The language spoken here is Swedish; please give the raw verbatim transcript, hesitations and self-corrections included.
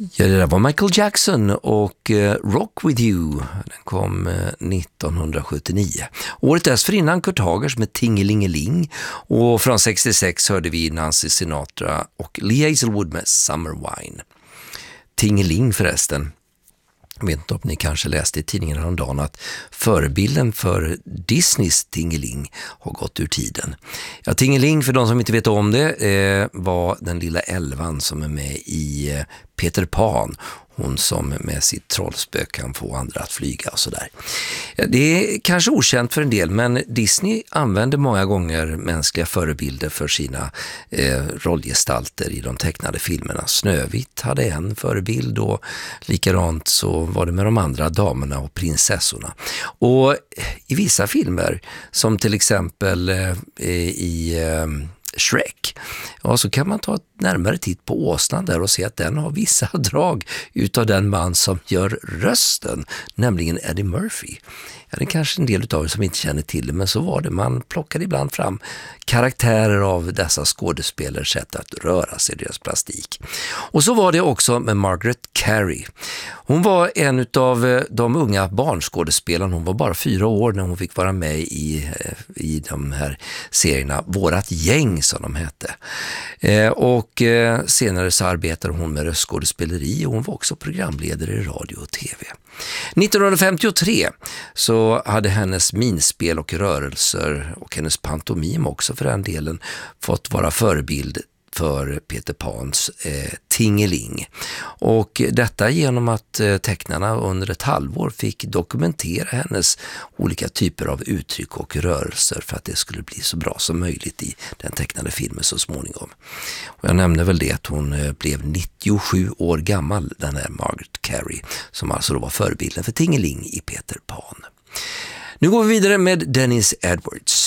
Ja, det där var Michael Jackson och uh, Rock With You. Den kom uh, nittonhundrasjuttionio. Året dessförinnan Kurt Hagers med Tingelingeling, och från sextiosex hörde vi Nancy Sinatra och Lee Hazelwood med Summer Wine. Tingeling förresten. Jag vet inte om ni kanske läste i tidningen häromdagen att förebilden för Disneys Tingeling har gått ur tiden. Ja, Tingeling, för de som inte vet om det, eh, var den lilla älvan som är med i eh, Peter Pan. Hon som med sitt trollspö kan få andra att flyga och sådär. Ja, det är kanske okänt för en del, men Disney använder många gånger mänskliga förebilder för sina eh, rollgestalter i de tecknade filmerna. Snövit hade en förebild, och likadant så var det med de andra damerna och prinsessorna. Och i vissa filmer, som till exempel eh, i... Eh, Shrek, ja, så kan man ta ett närmare titt på åsnan där och se att den har vissa drag utav den man som gör rösten, nämligen Eddie Murphy. Ja, det är kanske en del utav er som inte känner till det, men så var det. Man plockade ibland fram karaktärer av dessa skådespelare, sätt att röra sig, deras plastik. Och så var det också med Margaret Carey. Hon var en utav de unga barnskådespelarna. Hon var bara fyra år när hon fick vara med i, i de här serierna Vårat gäng, som de hette. Eh, och eh, senare så arbetade hon med röstskådespeleri, och hon var också programledare i radio och tv. nittonhundrafemtiotre så hade hennes minspel och rörelser och hennes pantomim också för den delen fått vara förebild för Peter Pans eh, Tingeling. Och detta genom att eh, tecknarna under ett halvår fick dokumentera hennes olika typer av uttryck och rörelser för att det skulle bli så bra som möjligt i den tecknade filmen så småningom. Och jag nämnde väl det att hon eh, blev nittiosju år gammal, den här Margaret Carey, som alltså då var förebilden för Tingeling i Peter Pan. Nu går vi vidare med Dennis Edwards.